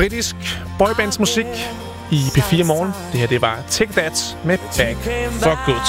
Britisk boybandsmusik i P4 Morgen. Det her, det var Take That med Back for Good.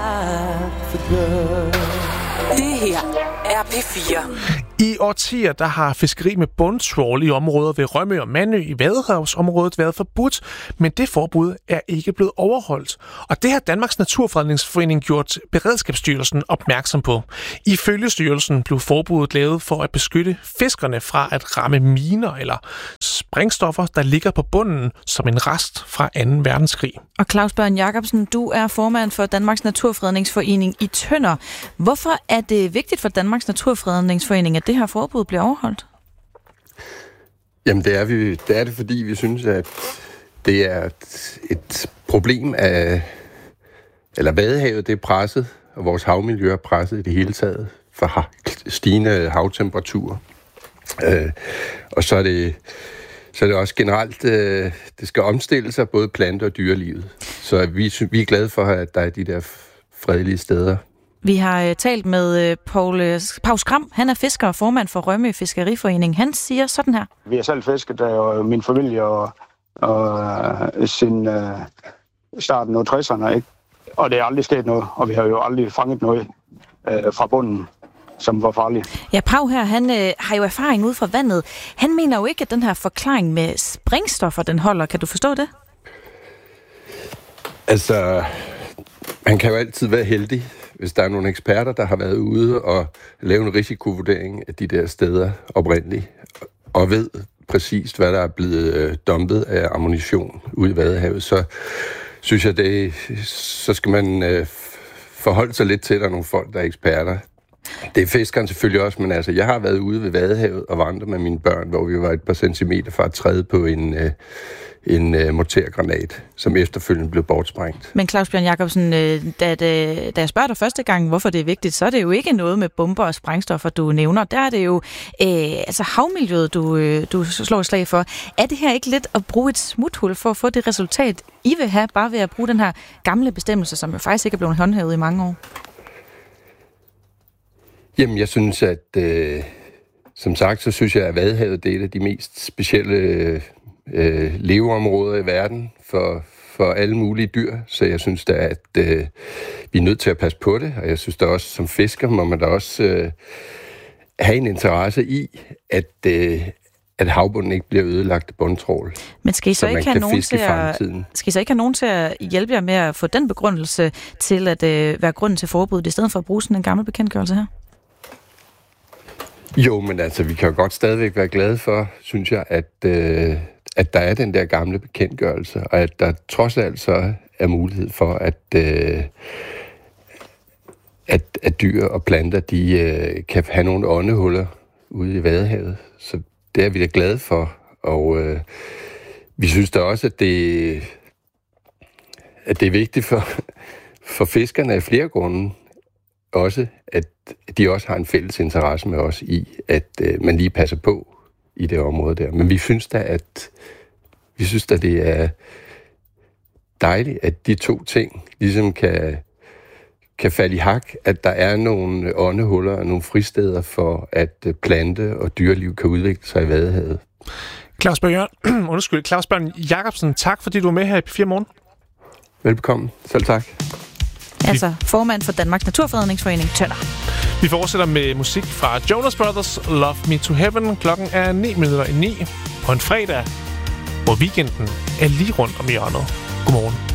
Det her er P4. I årtier, der har fiskeri med bundtrawl i områder ved Rømø og Mandø i Vadehavsområdet været forbudt, men det forbud er ikke blevet overholdt. Og det har Danmarks Naturfredningsforening gjort Beredskabsstyrelsen opmærksom på. Ifølge styrelsen blev forbuddet lavet for at beskytte fiskerne fra at ramme miner eller sprængstoffer, der ligger på bunden som en rest fra 2. verdenskrig. Og Claus Bjørn Jacobsen, du er formand for Danmarks Naturfredningsforening i Tønder. Hvorfor er det vigtigt for Danmarks Naturfredningsforening, at det her forbud bliver overholdt? Jamen det er det, fordi vi synes, at det er et problem eller Vadehavet, det er presset, og vores havmiljø er presset i det hele taget for stigende havtemperaturer. Og så er det også generelt, det skal omstille sig, både plante- og dyrelivet. Så vi er glade for, at der er de der fredelige steder. Vi har talt med Paul Skram. Han er fisker og formand for Rømø Fiskeriforening. Han siger sådan her. Vi har selv fisket, og min familie og siden starten af 60'erne, ikke? Og det er aldrig sket noget, og vi har jo aldrig fanget noget fra bunden, som var farligt. Ja, Pau her, han har jo erfaring ud fra vandet. Han mener jo ikke, at den her forklaring med sprængstoffer, den holder. Kan du forstå det? Altså, man kan jo altid være heldig, hvis der er nogle eksperter, der har været ude og lave en risikovurdering af de der steder oprindeligt, og ved præcist, hvad der er blevet dumpet af ammunition ude i Vadehavet, så synes jeg, så skal man forholde sig lidt til, at der er nogle folk, der er eksperter. Det er fiskeren selvfølgelig også, men altså, jeg har været ude ved Vadehavet og vandret med mine børn, hvor vi var et par centimeter fra at træde på en mortergranat, som efterfølgende blev bortsprængt. Men Claus Bjørn Jacobsen, da jeg spørger dig første gang, hvorfor det er vigtigt, så er det jo ikke noget med bomber og sprængstoffer, du nævner. Der er det jo havmiljøet, du slår et slag for. Er det her ikke lidt at bruge et smuthul for at få det resultat, I vil have, bare ved at bruge den her gamle bestemmelse, som jo faktisk ikke er blevet håndhævet i mange år? Jamen, jeg synes, at som sagt, så synes jeg, at Vadehavet det er et af de mest specielle leveområder i verden for alle mulige dyr. Så jeg synes da, at vi er nødt til at passe på det, og jeg synes da også, som fisker må man da også have en interesse i, at havbunden ikke bliver ødelagt af bundtrawl. Men skal I så ikke have nogen til at hjælpe jer med at få den begrundelse til at være grunden til forbuddet, i stedet for at bruge sådan en gammel bekendtgørelse her? Jo, men altså, vi kan jo godt stadigvæk være glade for, synes jeg, at der er den der gamle bekendtgørelse, og at der trods alt så er mulighed for, at dyr og planter, de kan have nogle åndehuller ude i Vadehavet. Så det er vi da glade for, og vi synes da også, at det er vigtigt for fiskerne af flere grunde, også at de også har en fælles interesse med os i, at man lige passer på i det område der. Men vi synes da, at det er dejligt, at de to ting ligesom kan falde i hak, at der er nogle åndehuller og nogle fristeder for, at plante og dyreliv kan udvikle sig i Vadehavet. Claus Bjørn Jacobsen, tak fordi du var med her i P4 Morgen. Velbekomme. Selv tak. Altså formand for Danmarks Naturfredningsforening Tønder. Vi fortsætter med musik fra Jonas Brothers, Love Me to Heaven. Klokken er 9:09 på en fredag, hvor weekenden er lige rundt om hjørnet. Godmorgen.